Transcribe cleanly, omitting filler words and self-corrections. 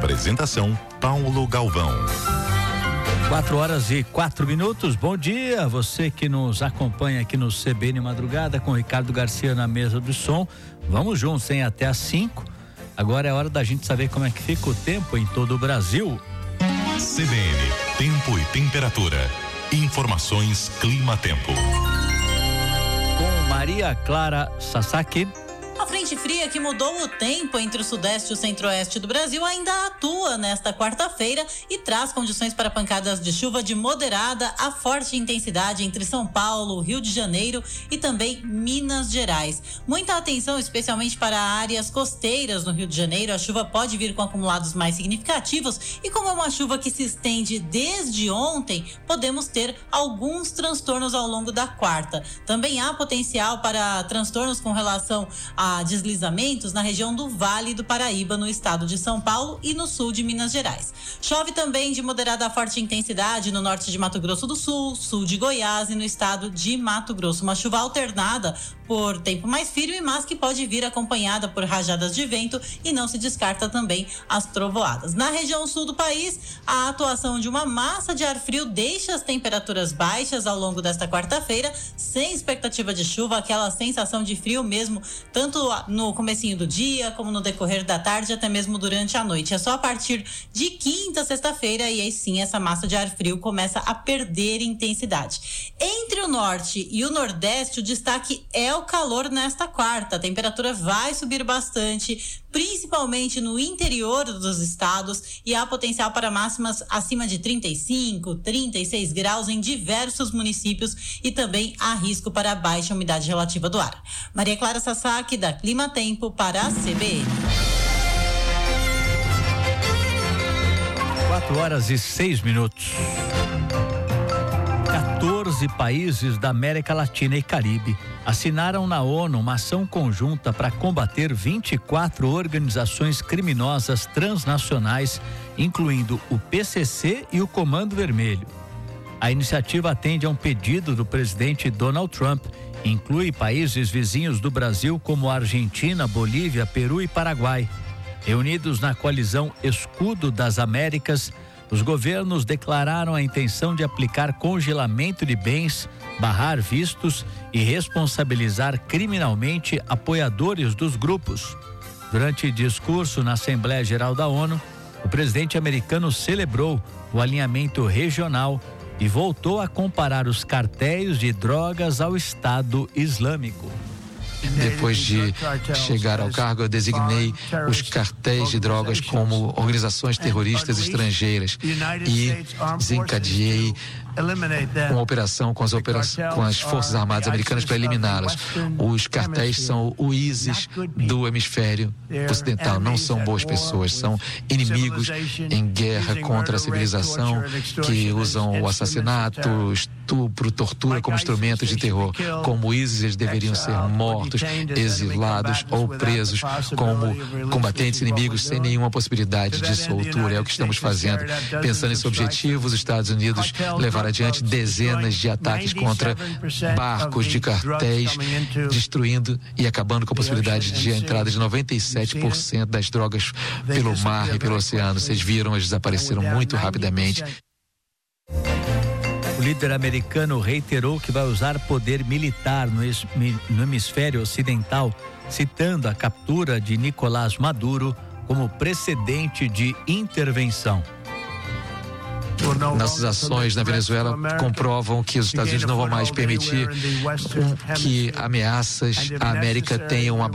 Apresentação Paulo Galvão. 4h04. Bom dia, você que nos acompanha aqui no CBN Madrugada com o Ricardo Garcia na mesa do som. Vamos juntos, hein? Até às 5. Agora é hora da gente saber como é que fica o tempo em todo o Brasil. CBN, tempo e temperatura. Informações Clima-Tempo. Com Maria Clara Sasaki. A frente fria que mudou o tempo entre o sudeste e o centro-oeste do Brasil ainda atua nesta quarta-feira e traz condições para pancadas de chuva de moderada a forte intensidade entre São Paulo, Rio de Janeiro e também Minas Gerais. Muita atenção, especialmente para áreas costeiras no Rio de Janeiro. A chuva pode vir com acumulados mais significativos e como é uma chuva que se estende desde ontem, podemos ter alguns transtornos ao longo da quarta. Também há potencial para transtornos com relação a deslizamentos na região do Vale do Paraíba, no estado de São Paulo e no sul de Minas Gerais. Chove também de moderada a forte intensidade no norte de Mato Grosso do Sul, sul de Goiás e no estado de Mato Grosso. Uma chuva alternada por tempo mais firme, mas que pode vir acompanhada por rajadas de vento e não se descarta também as trovoadas. Na região sul do país, a atuação de uma massa de ar frio deixa as temperaturas baixas ao longo desta quarta-feira, sem expectativa de chuva, aquela sensação de frio mesmo, tanto no comecinho do dia, como no decorrer da tarde, até mesmo durante a noite. É só a partir de quinta, sexta-feira, e aí sim essa massa de ar frio começa a perder intensidade. Entre o norte e o nordeste, o destaque é o calor nesta quarta. A temperatura vai subir bastante, principalmente no interior dos estados, e há potencial para máximas acima de 35, 36 graus em diversos municípios e também há risco para baixa umidade relativa do ar. Maria Clara Sasaki, da Clima-Tempo, para a CBN. 4h06. 14 países da América Latina e Caribe assinaram na ONU uma ação conjunta para combater 24 organizações criminosas transnacionais, incluindo o PCC e o Comando Vermelho. A iniciativa atende a um pedido do presidente Donald Trump e inclui países vizinhos do Brasil como Argentina, Bolívia, Peru e Paraguai. Reunidos na coalizão Escudo das Américas, os governos declararam a intenção de aplicar congelamento de bens, barrar vistos e responsabilizar criminalmente apoiadores dos grupos. Durante discurso na Assembleia Geral da ONU, o presidente americano celebrou o alinhamento regional e voltou a comparar os cartéis de drogas ao Estado Islâmico. Depois de chegar ao cargo, eu designei os cartéis de drogas como organizações terroristas estrangeiras e desencadeei uma operação com as Forças Armadas Americanas para eliminá-las. Os cartéis são o ISIS do hemisfério ocidental, não são boas pessoas, são inimigos em guerra contra a civilização que usam o assassinato, estupro, tortura como instrumentos de terror. Como o ISIS, eles deveriam ser mortos, exilados ou presos como combatentes inimigos sem nenhuma possibilidade de soltura. É o que estamos fazendo. Pensando nesse objetivo, os Estados Unidos levaram adiante dezenas de ataques contra barcos de cartéis, destruindo e acabando com a possibilidade de entrada de 97% das drogas pelo mar e pelo oceano. Vocês viram, eles desapareceram muito rapidamente. O líder americano reiterou que vai usar poder militar no hemisfério ocidental, citando a captura de Nicolás Maduro como precedente de intervenção. Nossas ações na Venezuela comprovam que os Estados Unidos não vão mais permitir que ameaças à América tenham uma